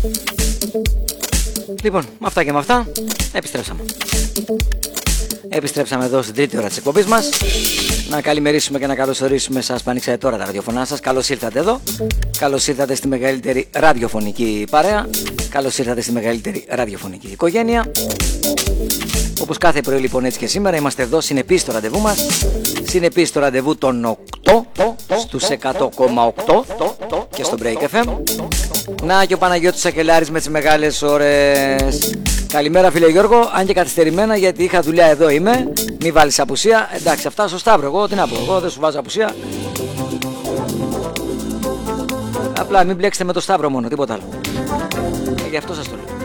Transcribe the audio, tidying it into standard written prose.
Λοιπόν, με αυτά και με αυτά επιστρέψαμε εδώ στην τρίτη ώρα της εκπομπής μας. Να καλημερίσουμε και να καλωσορίσουμε σας που ανοίξατε τώρα τα ραδιοφωνά σας. Καλώς ήρθατε εδώ. Καλώς ήρθατε στη μεγαλύτερη ραδιοφωνική παρέα. Καλώς ήρθατε στη μεγαλύτερη ραδιοφωνική οικογένεια. Όπως κάθε πρωί λοιπόν έτσι και σήμερα είμαστε εδώ συνεπείς στο ραντεβού μας. Συνεπείς στο ραντεβού των 8 στους 100,8 και στο Break FM. Να και ο Παναγιώτης Σακελάρης με τις μεγάλες ώρες. Καλημέρα φίλε Γιώργο, αν και καθυστερημένα γιατί είχα δουλειά, εδώ είμαι. Μη βάλεις απουσία, εντάξει αυτά στο Σταύρο, εγώ τι να πω, εγώ δεν σου βάζω απουσία. Απλά μην μπλέξετε με το Σταύρο μόνο, τίποτα άλλο. Γι' αυτό σας το λέω.